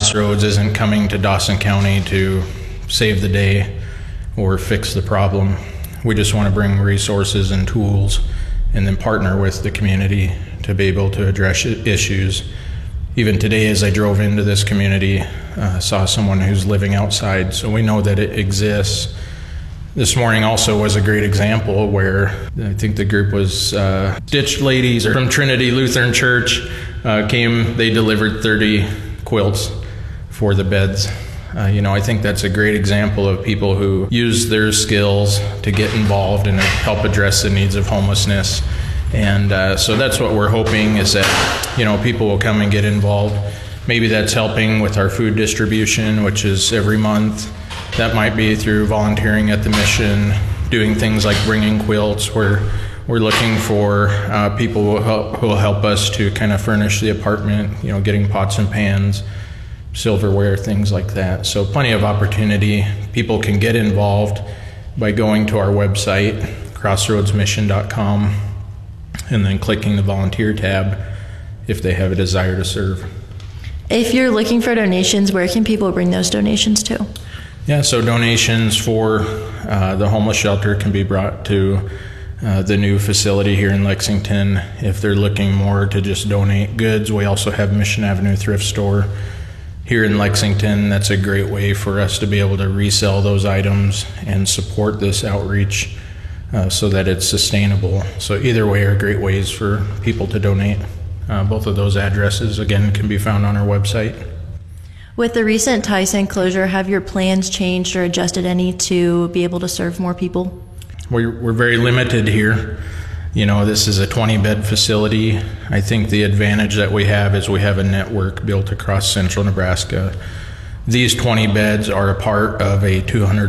Crossroads isn't coming to Dawson County to save the day or fix the problem. We just want to bring resources and tools and then partner with the community to be able to address issues. Even today, as I drove into this community, saw someone who's living outside, so we know that it exists. This morning also was a great example where I think the group was Ditch Ladies from Trinity Lutheran Church came. They delivered 30 quilts for the beds. I think that's a great example of people who use their skills to get involved and help address the needs of homelessness. And so that's what we're hoping, is that people will come and get involved. Maybe that's helping with our food distribution, which is every month. That might be through volunteering at the mission, doing things like bringing quilts. We're looking for people who will help us to kind of furnish the apartment, getting pots and pans, silverware, things like that. So plenty of opportunity. People can get involved by going to our website, crossroadsmission.com, and then clicking the volunteer tab if they have a desire to serve. If you're looking for donations, where can people bring those donations to? Yeah, so donations for the homeless shelter can be brought to the new facility here in Lexington. If they're looking more to just donate goods, we also have Mission Avenue Thrift Store here in Lexington. That's a great way for us to be able to resell those items and support this outreach so that it's sustainable. So either way are great ways for people to donate. Both of those addresses, again, can be found on our website. With the recent Tyson closure, have your plans changed or adjusted any to be able to serve more people? We're very limited here. This is a 20-bed facility. I think the advantage that we have is we have a network built across central Nebraska. These 20 beds are a part of a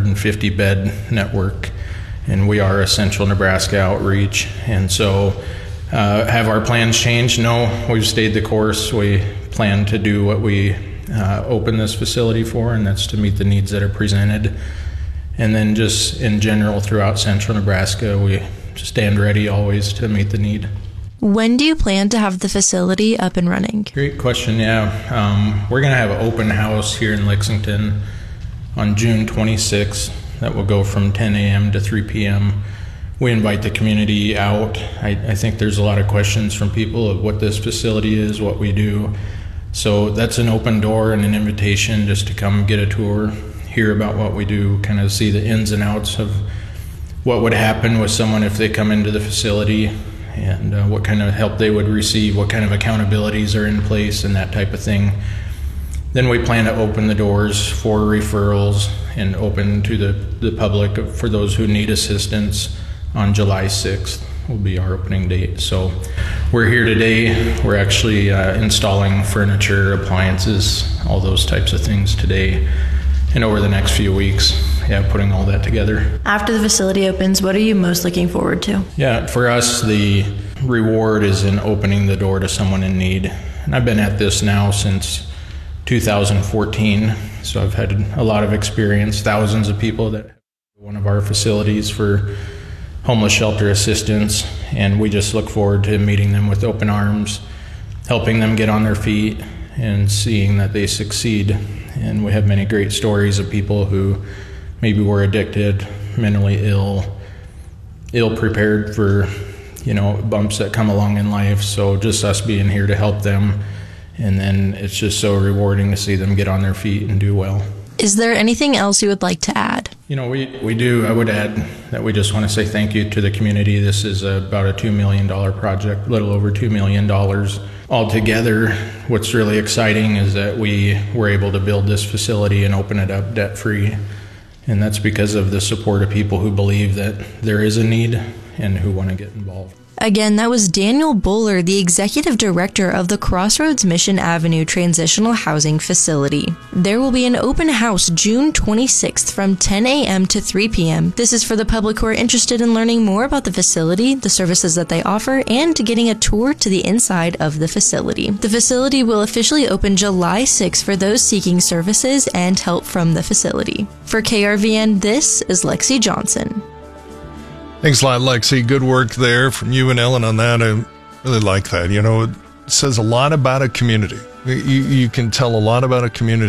250-bed network, and we are a central Nebraska outreach. And so have our plans changed? No, we've stayed the course. We plan to do what we open this facility for, and that's to meet the needs that are presented. And then just in general throughout central Nebraska, we stand ready always to meet the need. When do you plan to have the facility up and running? Great question. Yeah, we're going to have an open house here in Lexington on June 26th. That will go from 10 a.m. to 3 p.m. We invite the community out. I think there's a lot of questions from people of what this facility is, what we do. So that's an open door and an invitation just to come get a tour, hear about what we do, kind of see the ins and outs of what would happen with someone if they come into the facility, and what kind of help they would receive, what kind of accountabilities are in place, and that type of thing. Then we plan to open the doors for referrals and open to the public for those who need assistance on July 6th. Will be our opening date. So we're here today. We're actually installing furniture, appliances, all those types of things today, and over the next few weeks, putting all that together. After the facility opens, what are you most looking forward to? Yeah, for us, the reward is in opening the door to someone in need. And I've been at this now since 2014, so I've had a lot of experience, thousands of people that have one of our facilities for homeless shelter assistance, and we just look forward to meeting them with open arms, helping them get on their feet, and seeing that they succeed. And we have many great stories of people who maybe were addicted, mentally ill prepared for bumps that come along in life. So just us being here to help them, and then it's just so rewarding to see them get on their feet and do well. Is there anything else you would like to add? We do. I would add that we just want to say thank you to the community. This is about a $2 million project, a little over $2 million altogether. What's really exciting is that we were able to build this facility and open it up debt-free. And that's because of the support of people who believe that there is a need and who want to get involved. Again, that was Daniel Bowler, the executive director of the Crossroads Mission Avenue Transitional Housing Facility. There will be an open house June 26th from 10 a.m. to 3 p.m. This is for the public who are interested in learning more about the facility, the services that they offer, and getting a tour to the inside of the facility. The facility will officially open July 6th for those seeking services and help from the facility. For KRVN, this is Lexi Johnson. Thanks a lot, Lexi. Good work there from you and Ellen on that. I really like that. It says a lot about a community. You can tell a lot about a community